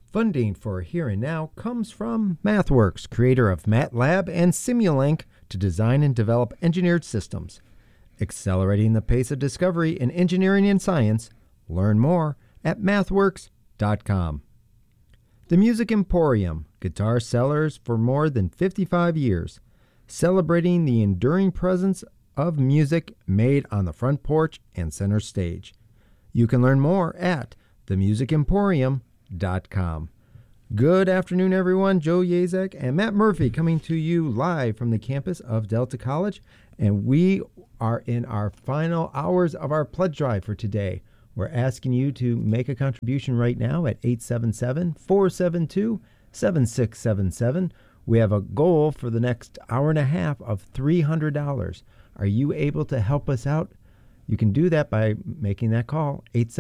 Funding for Here and Now comes from MathWorks, creator of MATLAB and Simulink to design and develop engineered systems. Accelerating the pace of discovery in engineering and science. Learn more at mathworks.com. The Music Emporium, guitar sellers for more than 55 years, celebrating the enduring presence of music made on the front porch and center stage. You can learn more at themusicemporium.com. Good afternoon, everyone. Joe Yazek and Matt Murphy coming to you live from the campus of Delta College, and we are in our final hours of our pledge drive for today. We're asking you to make a contribution right now at 877-472-7677. We have a goal for the next hour and a half of $300. Are you able to help us out? You can do that by making that call,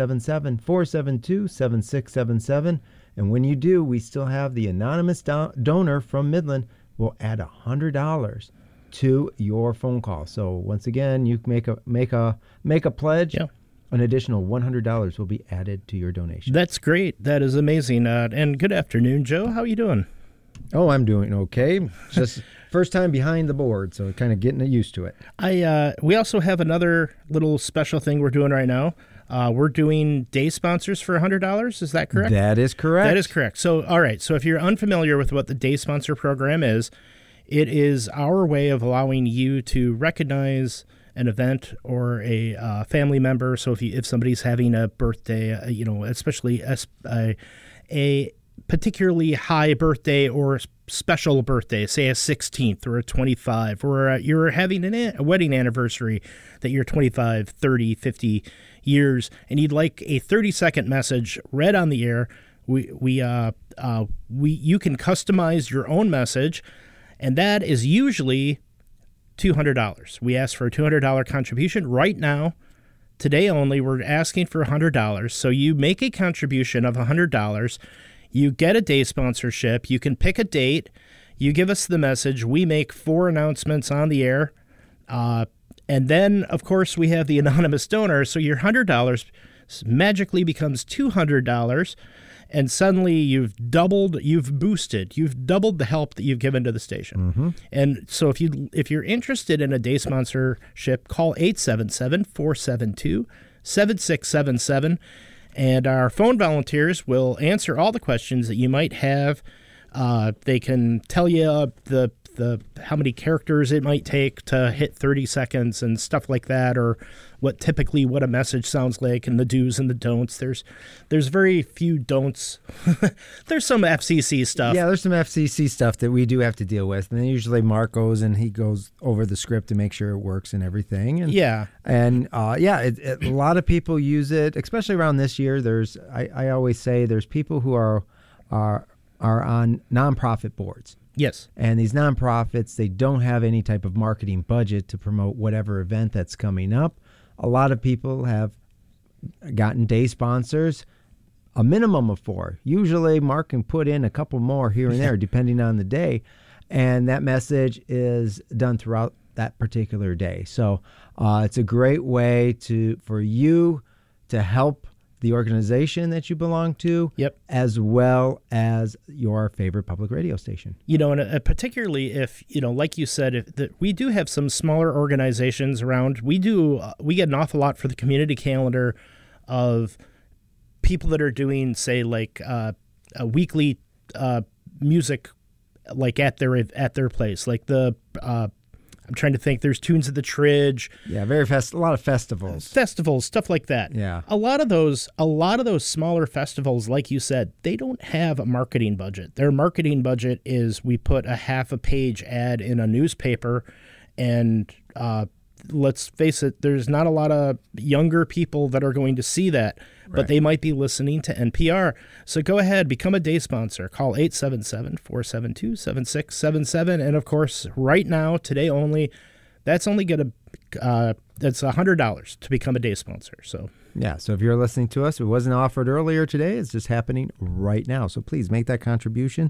877-472-7677. And when you do, we still have the anonymous donor from Midland will add $100 to your phone call. So once again, you make a pledge. Yeah. An additional $100 will be added to your donation. That's great. That is amazing. And good afternoon, Joe. How are you doing? Oh, I'm doing okay. Just first time behind the board, so kind of getting used to it. We also have another little special thing we're doing right now. We're doing day sponsors for $100. Is that correct? That is correct. That is correct. So, all right. So if you're unfamiliar with what the day sponsor program is, it is our way of allowing you to recognize an event or a family member. So if somebody's having a birthday, especially a particularly high birthday or special birthday, say a 16th or a 25, or you're having a wedding anniversary that you're 25, 30, 50 years, and you'd like a 30-second message read on the air, you can customize your own message, and that is usually $200. We ask for a $200 contribution. Right now, today only, we're asking for $100. So you make a contribution of $100. You get a day sponsorship. You can pick a date. You give us the message. We make 4 announcements on the air. And then, of course, we have the anonymous donor. So your $100 magically becomes $200. And suddenly you've doubled the help that you've given to the station. Mm-hmm. And so if you're interested in a day sponsorship, call 877-472-7677. And our phone volunteers will answer all the questions that you might have. They can tell you the how many characters it might take to hit 30 seconds and stuff like that, or what a message sounds like, and the do's and the don'ts. There's very few don'ts. There's some FCC stuff. Yeah, there's some FCC stuff that we do have to deal with. And then usually Mark goes and he goes over the script to make sure it works and everything. And, yeah. And a lot of people use it, especially around this year. I always say there's people who are on nonprofit boards. Yes. And these nonprofits, they don't have any type of marketing budget to promote whatever event that's coming up. A lot of people have gotten day sponsors, a minimum of 4. Usually Mark can put in a couple more here and there depending on the day, and that message is done throughout that particular day. So it's a great way for you to help the organization that you belong to, yep, as well as your favorite public radio station. And particularly if, like you said, we do have some smaller organizations around. We get an awful lot for the community calendar of people that are doing, say, like a weekly music, like at their place, like I'm trying to think. There's Tunes of the Tridge. Yeah, a lot of festivals. Festivals, stuff like that. Yeah. A lot of those smaller festivals, like you said, they don't have a marketing budget. Their marketing budget is we put a half a page ad in a newspaper, and let's face it, there's not a lot of younger people that are going to see that, but right, they might be listening to NPR. So go ahead, become a day sponsor. Call 877-472-7677. And of course, right now, today only, that's only going to, that's $100 to become a day sponsor. So yeah, so if you're listening to us, it wasn't offered earlier today. It's just happening right now. So please make that contribution.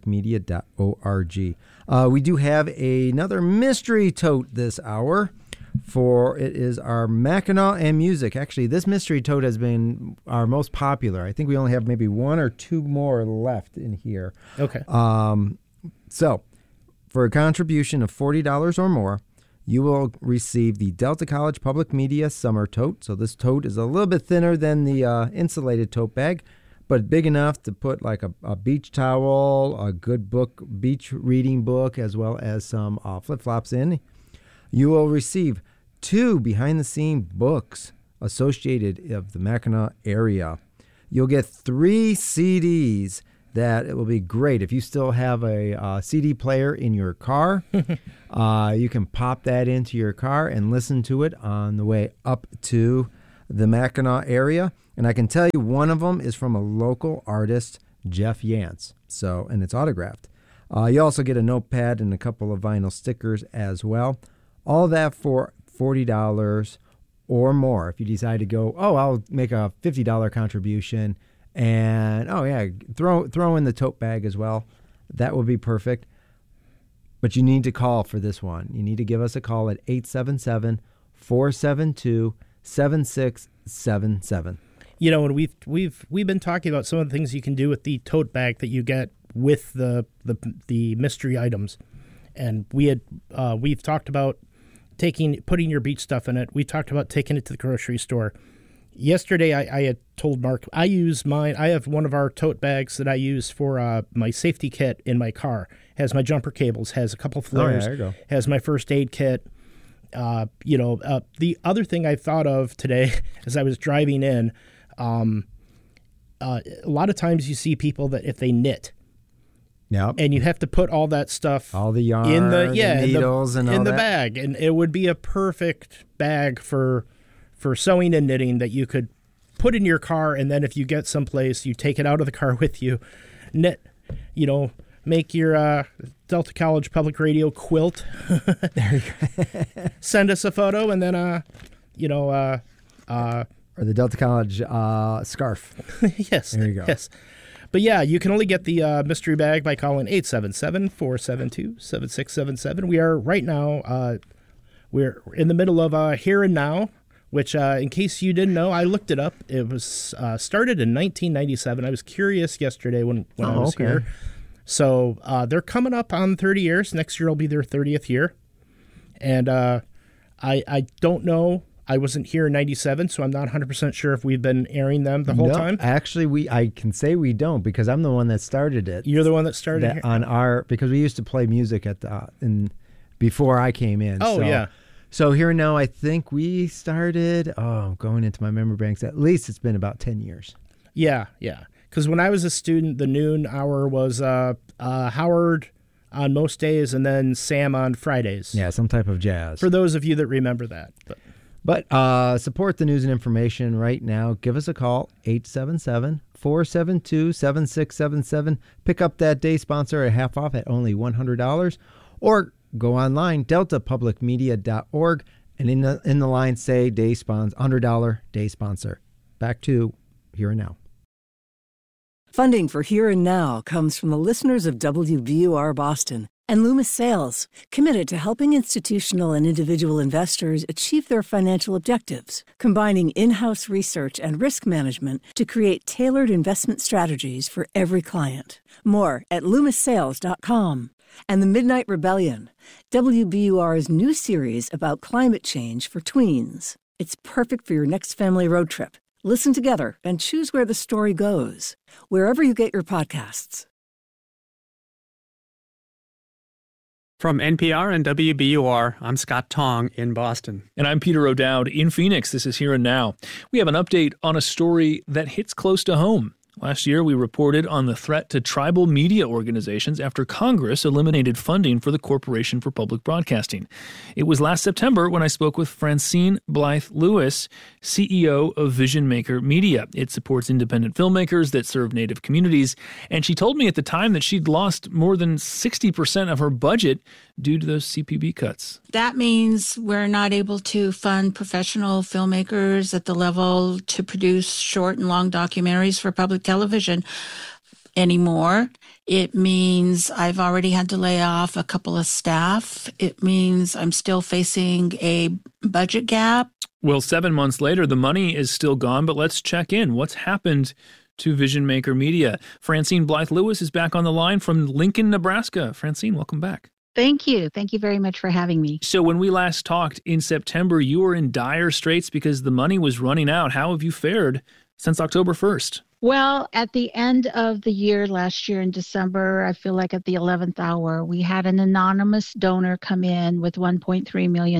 deltapublicmedia.org. We do have another mystery tote this hour. for it is our Mackinac and music. Actually, this mystery tote has been our most popular. I think we only have maybe one or two more left in here. Okay. So, for a contribution of $40 or more, you will receive the Delta College Public Media Summer Tote. So this tote is a little bit thinner than the insulated tote bag, but big enough to put like a beach towel, a good book, beach reading book, as well as some flip-flops in. You will receive 2 behind-the-scene books associated of the Mackinac area. You'll get 3 CDs that it will be great. If you still have a CD player in your car, you can pop that into your car and listen to it on the way up to the Mackinac area. And I can tell you one of them is from a local artist, Jeff Yance. So, and it's autographed. You also get a notepad and a couple of vinyl stickers as well. All that for $40 or more. If you decide to go, I'll make a $50 contribution and, throw in the tote bag as well. That would be perfect. But you need to call for this one. You need to give us a call at 877-472-7677. You know, and we've been talking about some of the things you can do with the tote bag that you get with the mystery items, and we've talked about putting your beach stuff in it. We talked about taking it to the grocery store. Yesterday, I had told Mark I have one of our tote bags that I use for my safety kit in my car. Has my jumper cables, has a couple flares, there you go. Has my first aid kit. The other thing I thought of today as I was driving in, a lot of times you see people that if they knit, yep, and you have to put all that stuff, all the yarn, in the needles, and all in the that bag, and it would be a perfect bag for sewing and knitting that you could put in your car, and then if you get someplace, you take it out of the car with you, knit, make your Delta College Public Radio quilt. There you go. Send us a photo, and then or the Delta College scarf. Yes. There you go. Yes. But yeah, you can only get the mystery bag by calling 877-472-7677. We are right now, we're in the middle of Here and Now, which, in case you didn't know, I looked it up. It was started in 1997. I was curious yesterday when I was here. So they're coming up on 30 years. Next year will be their 30th year. And I don't know. I wasn't here in 97, so I'm not 100% sure if we've been airing them the whole time. Actually, I can say we don't because I'm the one that started it. You're the one that started it? Because we used to play music before I came in. Oh, yeah. So Here and Now, I think we started, going into my memory banks, at least it's been about 10 years. Yeah. Because when I was a student, the noon hour was Howard on most days and then Sam on Fridays. Yeah, some type of jazz. For those of you that remember that. But support the news and information right now. Give us a call, 877-472-7677. Pick up that day sponsor at half off at only $100. Or go online, deltapublicmedia.org, and in the line say day sponsor, $100 day sponsor. Back to Here and Now. Funding for Here and Now comes from the listeners of WBUR Boston and Loomis Sales, committed to helping institutional and individual investors achieve their financial objectives, combining in-house research and risk management to create tailored investment strategies for every client. More at LoomisSales.com. And The Midnight Rebellion, WBUR's new series about climate change for tweens. It's perfect for your next family road trip. Listen together and choose where the story goes, wherever you get your podcasts. From NPR and WBUR, I'm Scott Tong in Boston. And I'm Peter O'Dowd in Phoenix. This is Here and Now. We have an update on a story that hits close to home. Last year, we reported on the threat to tribal media organizations after Congress eliminated funding for the Corporation for Public Broadcasting. It was last September when I spoke with Francine Blythe Lewis, CEO of Vision Maker Media. It supports independent filmmakers that serve Native communities, and she told me at the time that she'd lost more than 60% of her budget due to those CPB cuts. That means we're not able to fund professional filmmakers at the level to produce short and long documentaries for public television. anymore. It means I've already had to lay off a couple of staff. It means I'm still facing a budget gap. Well, 7 months later, the money is still gone, but let's check in. What's happened to Vision Maker Media? Francine Blythe-Lewis is back on the line from Lincoln, Nebraska. Francine, welcome back. Thank you. Thank you very much for having me. So when we last talked in September, you were in dire straits because the money was running out. How have you fared since October 1st? Well, at the end of the year, last year in December, I feel like at the 11th hour, we had an anonymous donor come in with $1.3 million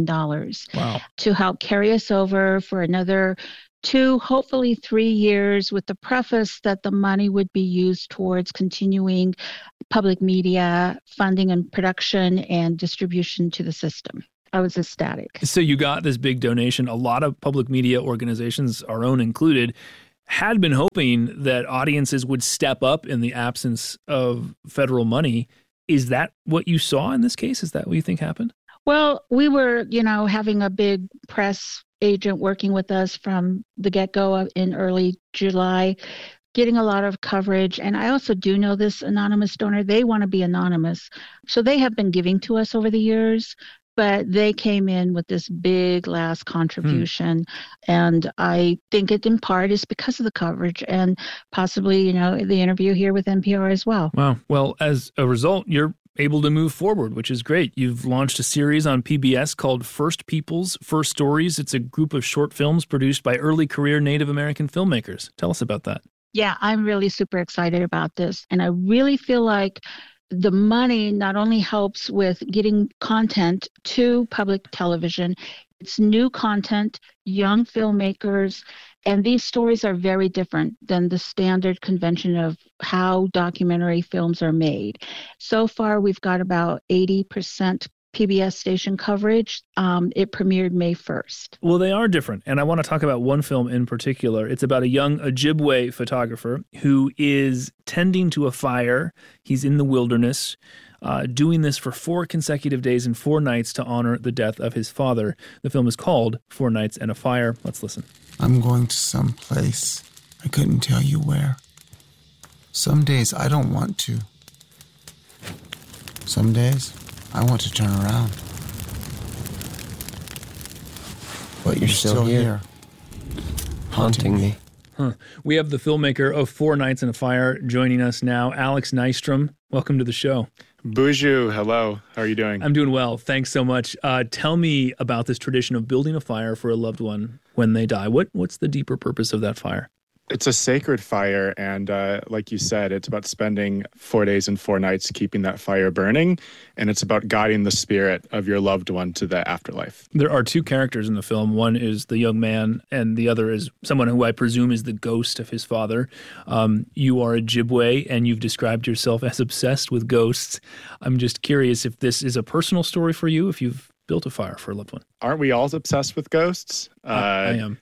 to help carry us over for another 2, hopefully 3 years, with the preface that the money would be used towards continuing public media funding and production and distribution to the system. I was ecstatic. So you got this big donation. A lot of public media organizations, our own included, had been hoping that audiences would step up in the absence of federal money. Is that what you saw in this case? Is that what you think happened? Well, we were, having a big press agent working with us from the get-go in early July, getting a lot of coverage. And I also do know this anonymous donor, they want to be anonymous. So they have been giving to us over the years, but they came in with this big last contribution. And I think it in part is because of the coverage and possibly, the interview here with NPR as well. Wow. Well, as a result, you're able to move forward, which is great. You've launched a series on PBS called First Peoples, First Stories. It's a group of short films produced by early career Native American filmmakers. Tell us about that. Yeah, I'm really super excited about this. And I really feel like the money not only helps with getting content to public television, it's new content, young filmmakers, and these stories are very different than the standard convention of how documentary films are made. So far, we've got about 80% PBS station coverage. It premiered May 1st. Well, they are different. And I want to talk about one film in particular. It's about a young Ojibwe photographer who is tending to a fire. He's in the wilderness, doing this for 4 consecutive days and 4 nights to honor the death of his father. The film is called 4 Nights and a Fire. Let's listen. I'm going to some place. I couldn't tell you where. Some days I don't want to. Some days I want to turn around. But you're still here. Haunting me. We have the filmmaker of 4 Nights and a Fire joining us now, Alex Nystrom. Welcome to the show. Bonjour. Hello. How are you doing? I'm doing well. Thanks so much. Tell me about this tradition of building a fire for a loved one when they die. What's the deeper purpose of that fire? It's a sacred fire, and like you said, it's about spending 4 days and 4 nights keeping that fire burning, and it's about guiding the spirit of your loved one to the afterlife. There are 2 characters in the film. One is the young man, and the other is someone who I presume is the ghost of his father. You are Ojibwe, and you've described yourself as obsessed with ghosts. I'm just curious if this is a personal story for you, if you've built a fire for a loved one. Aren't we all obsessed with ghosts? I am.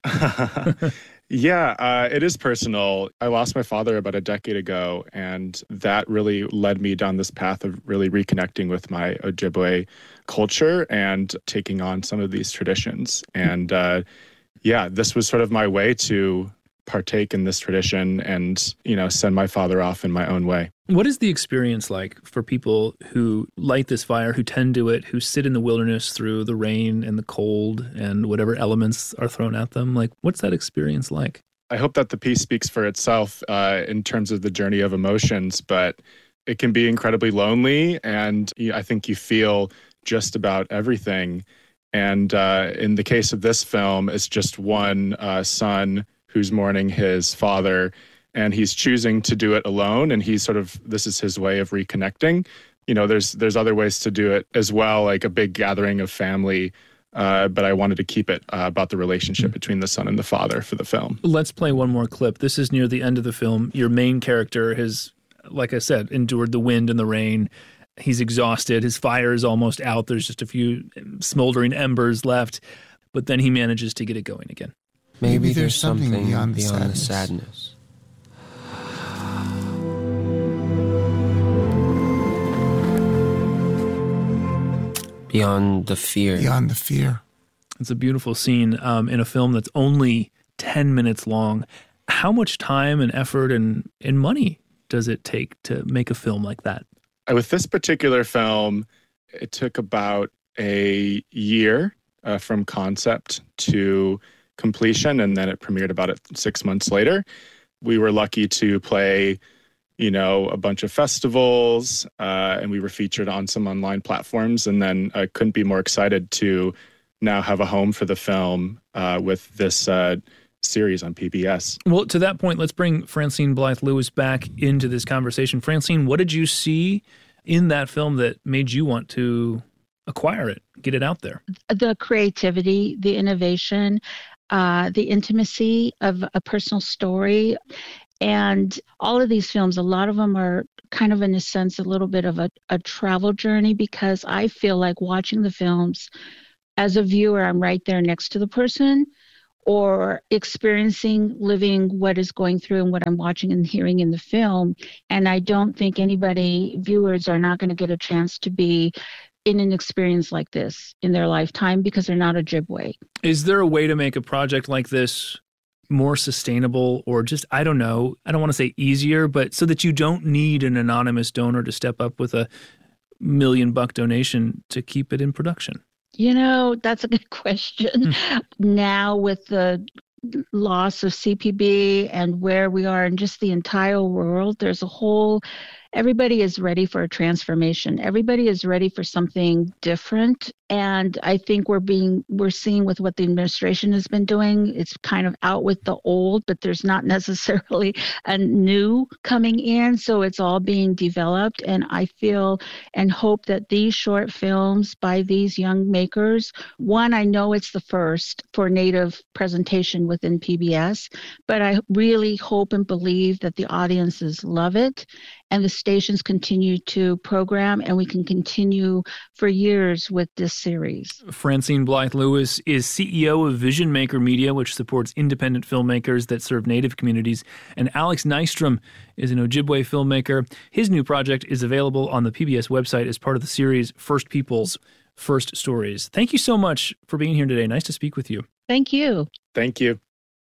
Yeah, it is personal. I lost my father about a decade ago, and that really led me down this path of really reconnecting with my Ojibwe culture and taking on some of these traditions. And this was sort of my way to partake in this tradition and, send my father off in my own way. What is the experience like for people who light this fire, who tend to it, who sit in the wilderness through the rain and the cold and whatever elements are thrown at them? Like, what's that experience like? I hope that the piece speaks for itself in terms of the journey of emotions, but it can be incredibly lonely, and I think you feel just about everything. And in the case of this film, it's just one son who's mourning his father, and he's choosing to do it alone, and this is his way of reconnecting. There's other ways to do it as well, like a big gathering of family, but I wanted to keep it about the relationship between the son and the father for the film. Let's play one more clip. This is near the end of the film. Your main character has, like I said, endured the wind and the rain. He's exhausted. His fire is almost out. There's just a few smoldering embers left, but then he manages to get it going again. Maybe there's something beyond the sadness. Beyond the fear. Beyond the fear. It's a beautiful scene in a film that's only 10 minutes long. How much time and effort and money does it take to make a film like that? With this particular film, it took about a year from concept to completion, and then it premiered about 6 months later. We were lucky to play, a bunch of festivals, and we were featured on some online platforms, and then I couldn't be more excited to now have a home for the film with this series on PBS. Well, to that point, let's bring Francine Blythe Lewis back into this conversation. Francine, what did you see in that film that made you want to acquire it, get it out there? The creativity, the innovation, the intimacy of a personal story. And all of these films, a lot of them are kind of, in a sense, a little bit of a travel journey, because I feel like watching the films as a viewer, I'm right there next to the person, or experiencing, living what is going through and what I'm watching and hearing in the film. And I don't think viewers are not going to get a chance to be in an experience like this in their lifetime, because they're not Ojibwe. Is there a way to make a project like this more sustainable, or just, I don't know, I don't want to say easier, but so that you don't need an anonymous donor to step up with $1 million donation to keep it in production? That's a good question. Now, with the loss of CPB and where we are in just the entire world, everybody is ready for a transformation. Everybody is ready for something different. And I think we're seeing with what the administration has been doing, it's kind of out with the old, but there's not necessarily a new coming in. So it's all being developed. And I feel and hope that these short films by these young makers, one, I know it's the first for Native presentation within PBS, but I really hope and believe that the audiences love it and the stations continue to program, and we can continue for years with this series. Francine Blythe Lewis is CEO of Vision Maker Media, which supports independent filmmakers that serve Native communities. And Alex Nystrom is an Ojibwe filmmaker. His new project is available on the PBS website as part of the series First Peoples, First Stories. Thank you so much for being here today. Nice to speak with you. Thank you. Thank you.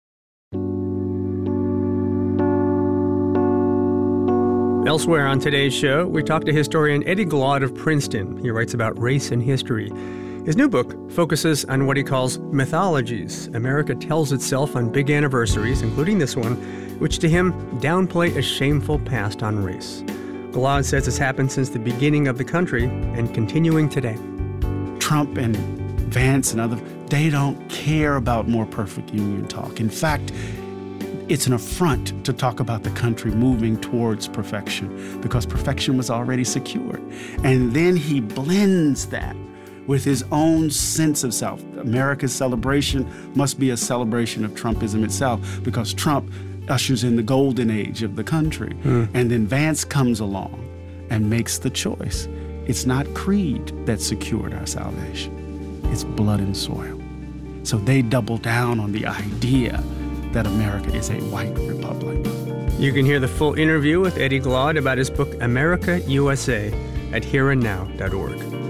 Elsewhere on today's show, we talk to historian Eddie Glaude of Princeton. He writes about race and history. His new book focuses on what he calls mythologies. America tells itself on big anniversaries, including this one, which to him downplay a shameful past on race. Glaude says it's happened since the beginning of the country and continuing today. Trump and Vance and others, they don't care about more perfect union talk. In fact, it's an affront to talk about the country moving towards perfection, because perfection was already secured. And then he blends that with his own sense of self. America's celebration must be a celebration of Trumpism itself, because Trump ushers in the golden age of the country. And then Vance comes along and makes the choice. It's not creed that secured our salvation. It's blood and soil. So they double down on the idea that America is a white republic. You can hear the full interview with Eddie Glaude about his book America USA at hereandnow.org.